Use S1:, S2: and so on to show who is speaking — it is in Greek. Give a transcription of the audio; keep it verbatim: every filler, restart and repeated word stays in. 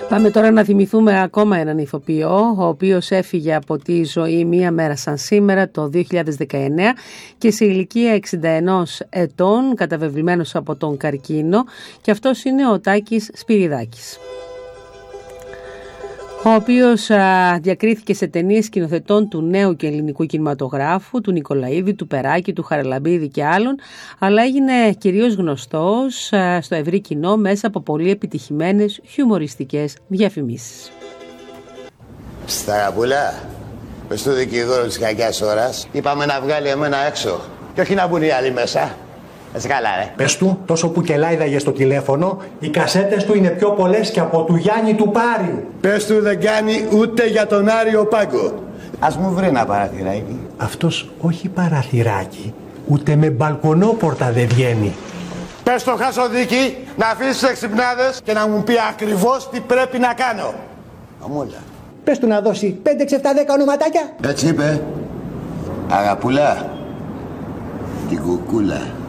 S1: Πάμε τώρα να θυμηθούμε ακόμα έναν ηθοποιό, ο οποίος έφυγε από τη ζωή μία μέρα σαν σήμερα το δύο χιλιάδες δεκαεννέα και σε ηλικία εξήντα ενός ετών, καταβεβλημένος από τον καρκίνο, και αυτός είναι ο Τάκης Σπυριδάκης, ο οποίος α, διακρίθηκε σε ταινίες σκηνοθετών του νέου και ελληνικού κινηματογράφου, του Νικολαίδη, του Περάκη, του Χαραλαμπίδη και άλλων, αλλά έγινε κυρίως γνωστός α, στο ευρύ κοινό μέσα από πολύ επιτυχημένες χιουμοριστικές διαφημίσεις.
S2: Σταραπούλα, πες του δικηγόρο της κακιάς ώρας, είπαμε να βγάλει εμένα έξω και όχι να μπουν οι άλλοι μέσα. Έτσι καλά, ρε.
S3: Πες του, τόσο που κελάιδαγε στο τηλέφωνο, οι κασέτες του είναι πιο πολλές και από του Γιάννη του Πάριου.
S2: Πες του δεν κάνει ούτε για τον Άριο Πάγκο. Ας μου βρει ένα παραθυράκι.
S3: Αυτός όχι παραθυράκι, ούτε με μπαλκονόπορτα δεν βγαίνει.
S2: Πες στο Χασοδίκη να αφήσει τις εξυπνάδες και να μου πει ακριβώς τι πρέπει να κάνω. Αμούλα.
S4: Πες του να δώσει πέντε, έξι, επτά, δέκα ονοματάκια.
S2: Έτσι είπε. Αγαπούλα. Την κουκούλα.